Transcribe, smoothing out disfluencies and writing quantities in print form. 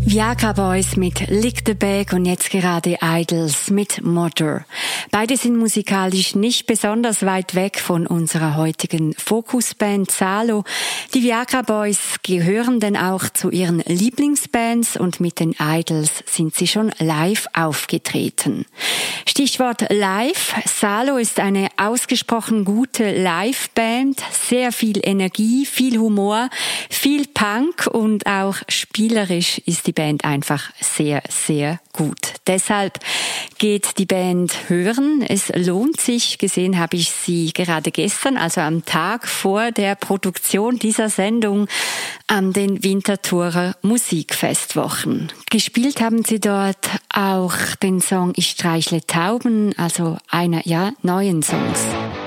Viagra Boys mit Lick the Bag und jetzt gerade Idols mit Mother. Beide sind musikalisch nicht besonders weit weg von unserer heutigen Fokusband Salo. Die Viagra Boys gehören denn auch zu ihren Lieblingsbands und mit den Idols sind sie schon live aufgetreten. Stichwort live. Salo ist eine ausgesprochen gute Liveband, sehr viel Energie, viel Humor, viel Punk und auch spielerisch ist die Band einfach sehr, sehr gut. Deshalb geht die Band hören. Es lohnt sich. Gesehen habe ich sie gerade gestern, also am Tag vor der Produktion dieser Sendung an den Winterthurer Musikfestwochen. Gespielt haben sie dort auch den Song Ich streichle Tauben, also einer, neuen Songs.